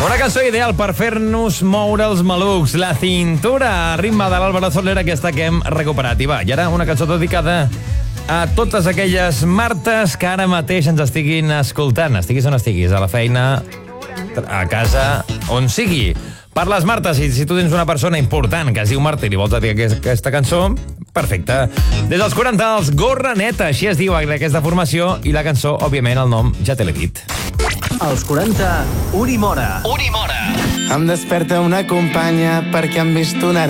Una cançó ideal per fer-nos moure els malucs. La cintura, ritme de l'Álvaro Soler, aquesta que hem recuperat. I va, i ara una cançó dedicada a totes aquelles Martes que ara mateix ens estiguin escoltant. Estiguis on estiguis, a la feina, a casa, on sigui. Per les Martes, si tu tens una persona important que es diu Marta i li vols dedicar aquesta cançó, perfecte. Des dels 40, els Gorra Neta, així es diu aquesta formació, i la cançó, òbviament, el nom ja te l'he dit. Als 40, Uri Mora. Em desperta una companya perquè han vist una